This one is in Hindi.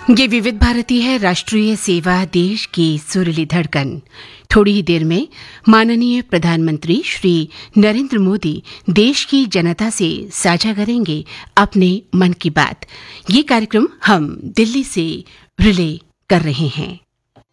ये विविध भारती है, राष्ट्रीय सेवा, देश की सुरीली धड़कन। थोड़ी ही देर में माननीय प्रधानमंत्री श्री नरेंद्र मोदी देश की जनता से साझा करेंगे अपने मन की बात। ये कार्यक्रम हम दिल्ली से रिले कर रहे हैं।